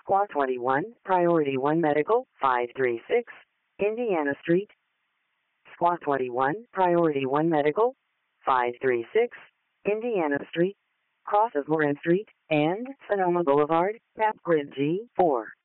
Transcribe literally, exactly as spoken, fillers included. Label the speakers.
Speaker 1: Squad twenty-one, Priority one Medical, five three six, Indiana Street. Squad twenty-one, Priority one Medical, five three six, Indiana Street, cross of Moran Street, and Sonoma Boulevard, map grid G four.